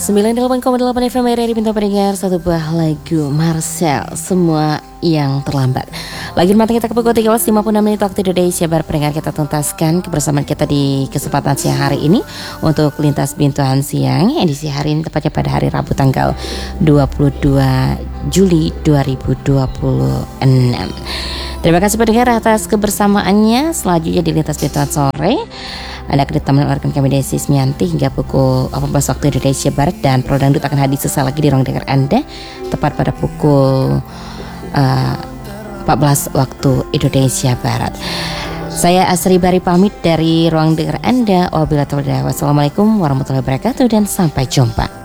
98,8 FM RRI Pintu Pendengar. Satu buah lagu Marcel, Semua yang Terlambat. Lagi mata kita ke pukul 13.56 waktu Indonesia Barat. Pendengar, kita tuntaskan kebersamaan kita di kesempatan siang hari ini untuk Lintas Bintuan Siang edisi hari ini, tepatnya pada hari Rabu tanggal 22 Juli 2026. Terima kasih pendengar atas kebersamaannya. Selanjutnya di Lintas Bintuan Sore Anda akan ditemani oleh rekan kami Desi Ismianti hingga pukul 18 waktu Indonesia Barat. Dan Pro Dangdut akan hadir sesaat lagi di ruang dengar Anda tepat pada pukul 14 waktu Indonesia Barat. Saya Asri Bari pamit dari ruang dengar Anda. Wassalamualaikum warahmatullahi wabarakatuh dan sampai jumpa.